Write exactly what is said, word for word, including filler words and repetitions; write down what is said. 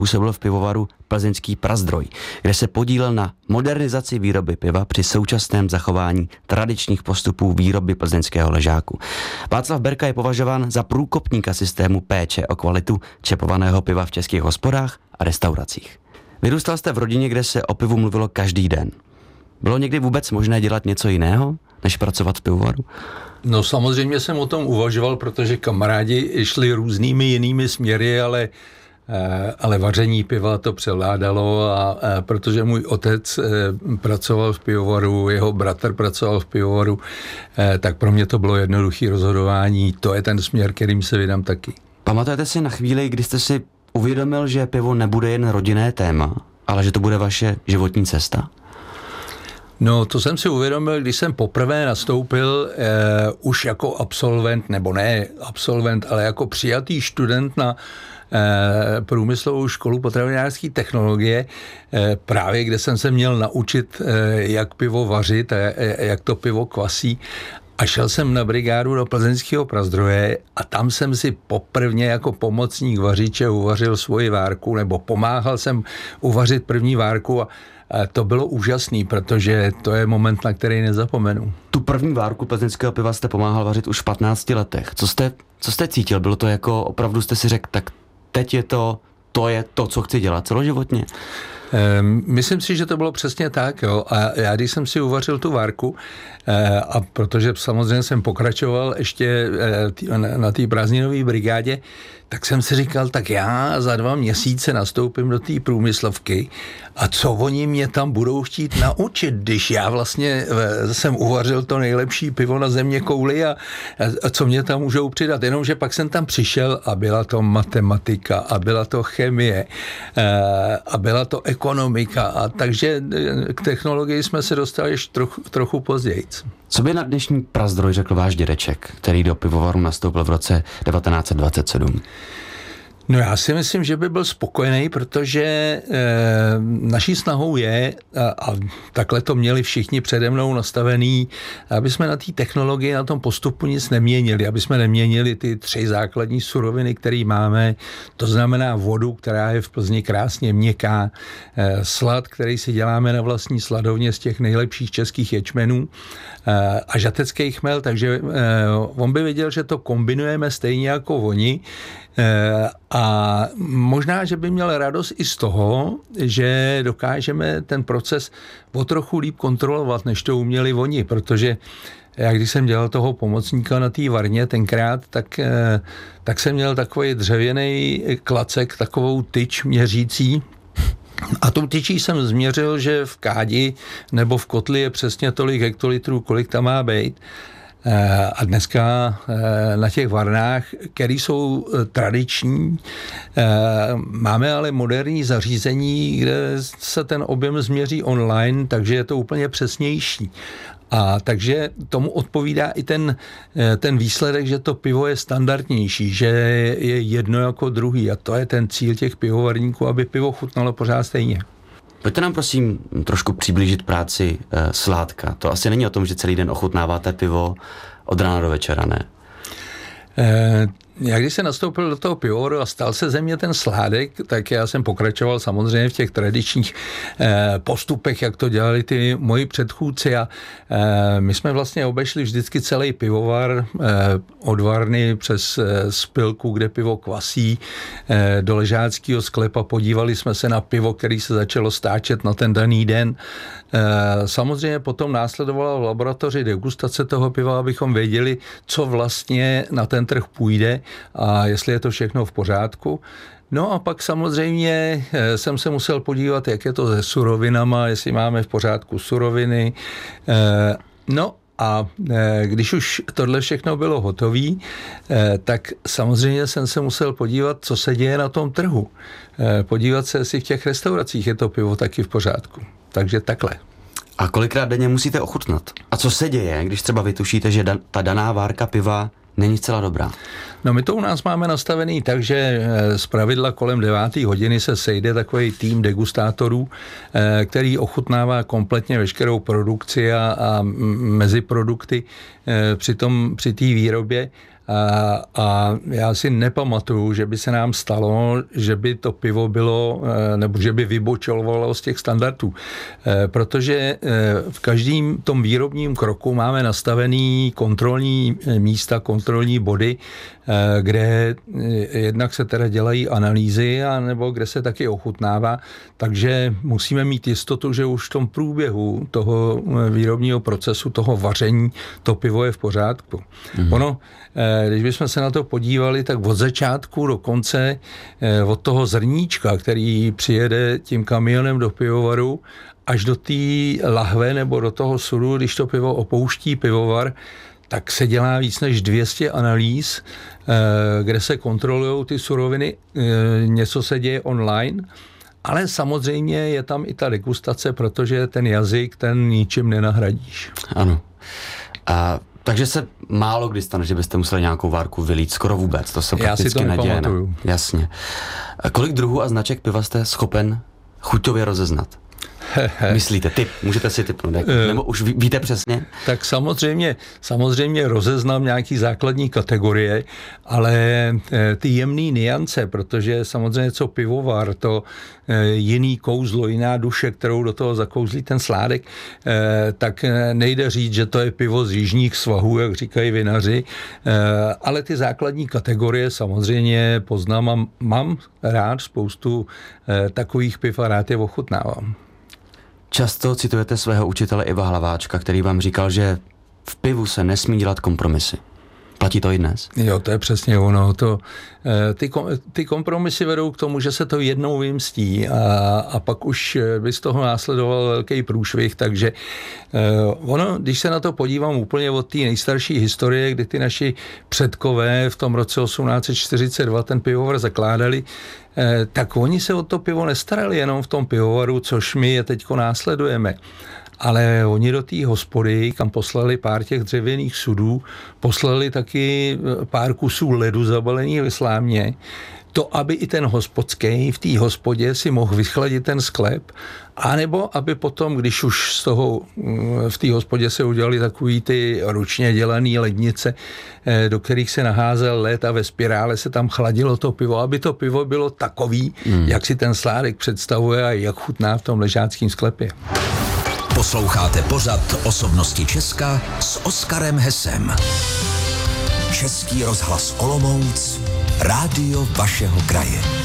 působil v pivovaru Plzeňský Prazdroj, kde se podílel na modernizaci výroby piva při současném zachování tradičních postupů výroby plzeňského ležáku. Václav Berka je považován za průkopníka systému péče o kvalitu čepovaného piva v českých hospodách a restauracích. Vyrůstal jste v rodině, kde se o pivu mluvilo každý den. Bylo někdy vůbec možné dělat něco jiného, než pracovat v pivovaru? No samozřejmě jsem o tom uvažoval, protože kamarádi šli různými jinými směry, ale, ale vaření piva to převládalo a, a protože můj otec pracoval v pivovaru, jeho bratr pracoval v pivovaru, tak pro mě to bylo jednoduché rozhodování. To je ten směr, kterým se vydám taky. Pamatujete si na chvíli, kdy jste si uvědomil, že pivo nebude jen rodinné téma, ale že to bude vaše životní cesta? No, to jsem si uvědomil, když jsem poprvé nastoupil eh, už jako absolvent, nebo ne absolvent, ale jako přijatý student na eh, průmyslovou školu potravinářské technologie, eh, právě kde jsem se měl naučit, eh, jak pivo vařit a eh, jak to pivo kvasí. A šel jsem na brigádu do Plzeňského Prazdroje a tam jsem si poprvně jako pomocník vařiče uvařil svoji várku, nebo pomáhal jsem uvařit první várku a to bylo úžasný, protože to je moment, na který nezapomenu. Tu první várku plzeňského piva jste pomáhal vařit už v patnácti letech. Co jste, co jste cítil? Bylo to jako, opravdu jste si řekl, tak teď je to, to je to, co chci dělat celoživotně? Myslím si, že to bylo přesně tak, jo. A já, když jsem si uvařil tu várku, a protože samozřejmě jsem pokračoval ještě na té prázdninové brigádě, tak jsem si říkal, tak já za dva měsíce nastoupím do té průmyslovky a co oni mě tam budou chtít naučit, když já vlastně jsem uvařil to nejlepší pivo na země kouli a, a co mě tam můžou přidat. Jenomže pak jsem tam přišel a byla to matematika a byla to chemie a byla to ekonomika a takže k technologii jsme se dostali ještě trochu, trochu později. Co by na dnešní Prazdroj řekl váš dědeček, který do pivovaru nastoupil v roce devatenáct set dvacet sedm? No já si myslím, že by byl spokojený, protože e, naší snahou je, a, a takhle to měli všichni přede mnou nastavený, aby jsme na té technologii, na tom postupu nic neměnili, aby jsme neměnili ty tři základní suroviny, které máme, to znamená vodu, která je v Plzni krásně měkká, e, slad, který si děláme na vlastní sladovně z těch nejlepších českých ječmenů e, a žatecký chmel, takže e, on by věděl, že to kombinujeme stejně jako oni, a možná, že by měl radost i z toho, že dokážeme ten proces o trochu líp kontrolovat, než to uměli oni, protože já když jsem dělal toho pomocníka na té varně tenkrát, tak, tak jsem měl takový dřevěný klacek, takovou tyč měřící, a tou tyčí jsem změřil, že v kádi nebo v kotli je přesně tolik hektolitrů, kolik tam má být. A dneska na těch varnách, které jsou tradiční, máme ale moderní zařízení, kde se ten objem změří online, takže je to úplně přesnější. A takže tomu odpovídá i ten, ten výsledek, že to pivo je standardnější, že je jedno jako druhý a to je ten cíl těch pivovarníků, aby pivo chutnalo pořád stejně. Pojďte nám prosím trošku přiblížit práci e, Sládka. To asi není o tom, že celý den ochutnáváte pivo od rána do večera, ne? E, já když jsem nastoupil do toho pivovaru a stal se ze mě ten Sládek, tak já jsem pokračoval samozřejmě v těch tradičních e, postupech, jak to dělali ty moji předchůdci a e, my jsme vlastně obešli vždycky celý pivovar e, od varny přes e, spilku, kde pivo kvasí, e, do ležáckého sklepa, podívali jsme se na pivo, který se začalo stáčet na ten daný den. E, samozřejmě potom následovala v laboratoři degustace toho piva, abychom věděli, co vlastně na ten trh půjde a jestli je to všechno v pořádku. No a pak samozřejmě jsem se musel podívat, jak je to se surovinama, jestli máme v pořádku suroviny. No a když už tohle všechno bylo hotové, tak samozřejmě jsem se musel podívat, co se děje na tom trhu. Podívat se, jestli v těch restauracích je to pivo taky v pořádku. Takže takhle. A kolikrát denně musíte ochutnat? A co se děje, když třeba vytušíte, že da- ta daná várka piva není zcela dobrá? No my to u nás máme nastavený tak, že zpravidla kolem deváté hodiny se sejde takový tým degustátorů, který ochutnává kompletně veškerou produkci a, a mezi produkty při tom, při té výrobě. A, a já si nepamatuju, že by se nám stalo, že by to pivo bylo, nebo že by vybočovalo z těch standardů. Protože v každém tom výrobním kroku máme nastavený kontrolní místa, kontrolní body, kde jednak se teda dělají analýzy, anebo kde se taky ochutnává, takže musíme mít jistotu, že už v tom průběhu toho výrobního procesu, toho vaření, to pivo je v pořádku. Mm. Ono, když bychom se na to podívali, tak od začátku do konce, od toho zrníčka, který přijede tím kamionem do pivovaru, až do té lahve nebo do toho sudu, když to pivo opouští pivovar, tak se dělá víc než dvě stě analýz, kde se kontrolují ty suroviny, něco se děje online, ale samozřejmě je tam i ta degustace, protože ten jazyk, ten ničím nenahradíš. Ano. A takže se málo kdy stane, že byste museli nějakou várku vylít, skoro vůbec, to se prakticky neděje. Jasně. A kolik druhů a značek piva jste schopen chuťově rozeznat? Myslíte, typ, můžete si typnout, jak, nebo už ví, víte přesně? Tak samozřejmě, samozřejmě rozeznám nějaký základní kategorie, ale ty jemný niance, protože samozřejmě co pivovar, to jiný kouzlo, jiná duše, kterou do toho zakouzlí ten sládek, tak nejde říct, že to je pivo z jižních svahů, jak říkají vinaři, ale ty základní kategorie samozřejmě poznám a mám rád spoustu takových piv a rád je ochutnávám. Často citujete svého učitele Iva Hlaváčka, který vám říkal, že v pivu se nesmí dělat kompromisy. Platí to i dnes? Jo, to je přesně ono. To, ty, ty kompromisy vedou k tomu, že se to jednou vymstí a, a pak už by z toho následoval velký průšvih, takže ono, když se na to podívám úplně od té nejstarší historie, kdy ty naši předkové v tom roce osmnáct set čtyřicet dva ten pivovar zakládali, tak oni se o to pivo nestarali jenom v tom pivovaru, což my je teďko následujeme. Ale oni do té hospody, kam poslali pár těch dřevěných sudů, poslali taky pár kusů ledu zabalených ve slámě, to, aby i ten hospodský v té hospodě si mohl vychladit ten sklep, anebo aby potom, když už z toho v té hospodě se udělali takový ty ručně dělaný lednice, do kterých se naházel led a ve spirále se tam chladilo to pivo, aby to pivo bylo takový, hmm. jak si ten sládek představuje a jak chutná v tom ležáckém sklepě. Posloucháte pořad Osobnosti Česka s Oskarem Hesem. Český rozhlas Olomouc, rádio vašeho kraje.